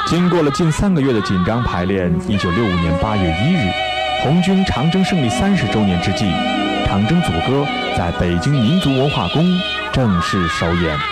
经过了近3个月的紧张排练，1965年8月1日，红军长征胜利30周年之际，长征组歌在北京民族文化宫正式首演。